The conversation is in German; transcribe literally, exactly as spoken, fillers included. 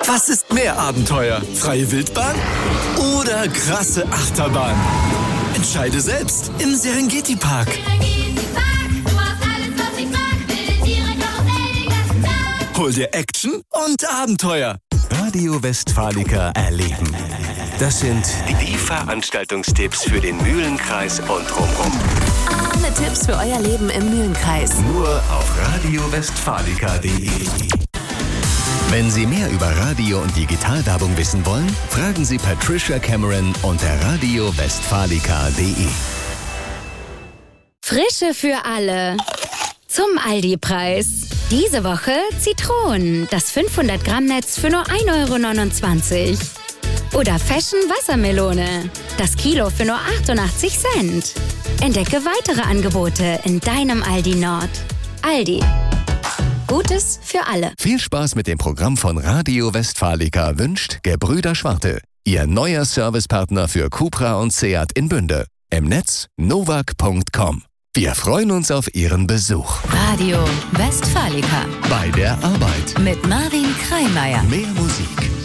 Was ist mehr Abenteuer? Freie Wildbahn oder krasse Achterbahn? Entscheide selbst im Serengeti Park. Hol dir Action und Abenteuer. Radio Westfalica erleben. Das sind die Veranstaltungstipps für den Mühlenkreis und drumherum. Alle Tipps für euer Leben im Mühlenkreis. Nur auf radio westfalica punkt de. Wenn Sie mehr über Radio- und Digitalwerbung wissen wollen, fragen Sie Patricia Cameron unter radio westfalica punkt de. Frische für alle. Zum Aldi-Preis. Diese Woche Zitronen, das fünfhundert Gramm Netz für nur ein Euro neunundzwanzig. Oder Fashion Wassermelone, das Kilo für nur achtundachtzig Cent. Entdecke weitere Angebote in deinem Aldi Nord. Aldi. Gutes für alle. Viel Spaß mit dem Programm von Radio Westfalica wünscht Gebrüder Schwarte. Ihr neuer Servicepartner für Cupra und Seat in Bünde. Im Netz novak punkt com. Wir freuen uns auf Ihren Besuch. Radio Westfalica. Bei der Arbeit. Mit Marvin Kreimeier. Mehr Musik.